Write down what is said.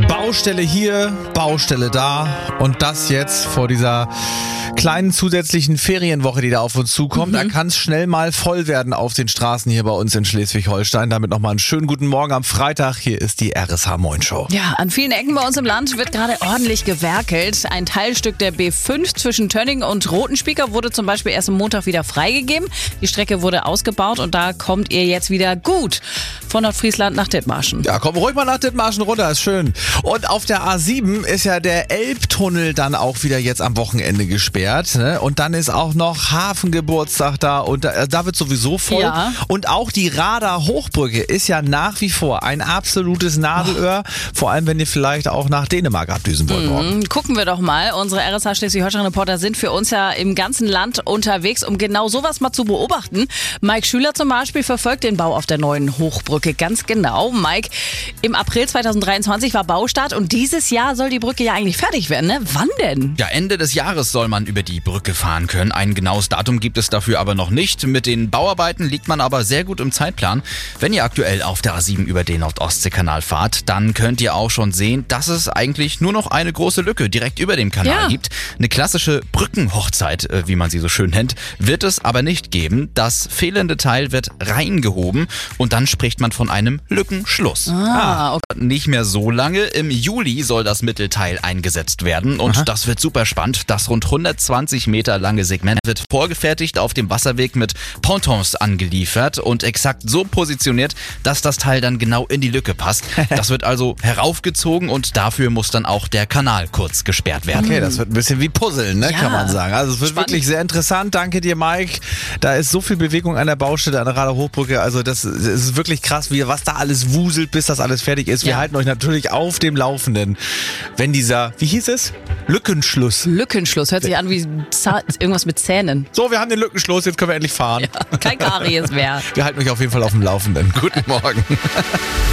Baustelle hier, Baustelle da und das jetzt vor dieser kleinen zusätzlichen Ferienwoche, die da auf uns zukommt. Da kann es schnell mal voll werden auf den Straßen hier bei uns in Schleswig-Holstein. Damit nochmal einen schönen guten Morgen am Freitag. Hier ist die RSH Moin Show. Ja, an vielen Ecken bei uns im Land wird gerade ordentlich gewerkelt. Ein Teilstück der B5 zwischen Tönning und Rothenspieker wurde zum Beispiel erst am Montag wieder freigegeben. Die Strecke wurde ausgebaut und da kommt ihr jetzt wieder gut von Nordfriesland nach Dithmarschen. Ja, komm ruhig mal nach Dithmarschen runter, ist schön. Und auf der A7 ist ja der Elbtunnel dann auch wieder jetzt am Wochenende gesperrt. Ne? Und dann ist auch noch Hafengeburtstag da und da wird sowieso voll. Ja. Und auch die Radar Hochbrücke ist ja nach wie vor ein absolutes Nadelöhr. Vor allem, wenn ihr vielleicht auch nach Dänemark abdüsen wollt morgen. Gucken wir doch mal. Unsere RSH Schleswig-Holstein-Reporter sind für uns ja im ganzen Land unterwegs, um genau sowas mal zu beobachten. Mike Schüler zum Beispiel verfolgt den Bau auf der neuen Hochbrücke ganz genau. Mike, im April 2023 war Baustart und dieses Jahr soll die Brücke ja eigentlich fertig werden, ne? Wann denn? Ja, Ende des Jahres soll man über die Brücke fahren können. Ein genaues Datum gibt es dafür aber noch nicht. Mit den Bauarbeiten liegt man aber sehr gut im Zeitplan. Wenn ihr aktuell auf der A7 über den Nord-Ostsee-Kanal fahrt, dann könnt ihr auch schon sehen, dass es eigentlich nur noch eine große Lücke direkt über dem Kanal gibt. Eine klassische Brückenhochzeit, wie man sie so schön nennt, wird es aber nicht geben. Das fehlende Teil wird reingehoben und dann spricht man von einem Lückenschluss. Okay. Nicht mehr so lange. Im Juli soll das Mittelteil eingesetzt werden und das wird super spannend. Das rund 120 Meter lange Segment wird vorgefertigt auf dem Wasserweg mit Pontons angeliefert und exakt so positioniert, dass das Teil dann genau in die Lücke passt. Das wird also heraufgezogen und dafür muss dann auch der Kanal kurz gesperrt werden. Okay, das wird ein bisschen wie Puzzeln, ne, kann man sagen. Also es wird wirklich sehr interessant. Danke dir, Mike. Da ist so viel Bewegung an der Baustelle, an der Radar Hochbrücke. Also das ist wirklich krass, was da alles wuselt, bis das alles fertig ist. Wir halten euch natürlich auf dem Laufenden, wenn dieser, wie hieß es? Lückenschluss. Lückenschluss, hört sich an wie irgendwas mit Zähnen. So, wir haben den Lückenschluss, jetzt können wir endlich fahren. Ja, kein Karies mehr. Wir halten euch auf jeden Fall auf dem Laufenden. Guten Morgen.